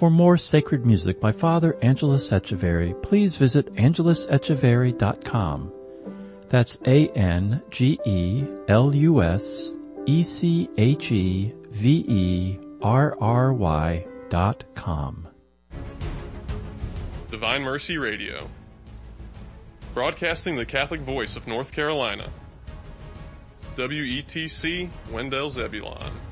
For more sacred music by Father Angelus Echeverry, please visit angelusecheverry.com. That's ANGELUSEcheverry.com. Divine Mercy Radio, broadcasting the Catholic voice of North Carolina. WETC, Wendell Zebulon.